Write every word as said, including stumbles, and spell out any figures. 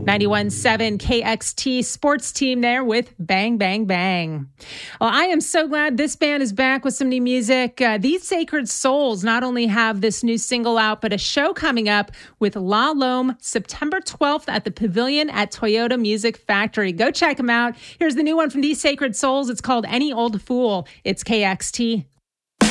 ninety-one point seven K X T sports team there with Bang, Bang, Bang. Well, I am so glad this band is back with some new music. Uh, These Sacred Souls not only have this new single out, but a show coming up with La Lome September twelfth at the Pavilion at Toyota Music Factory. Go check them out. Here's the new one from These Sacred Souls. It's called Any Old Fool. It's K X T.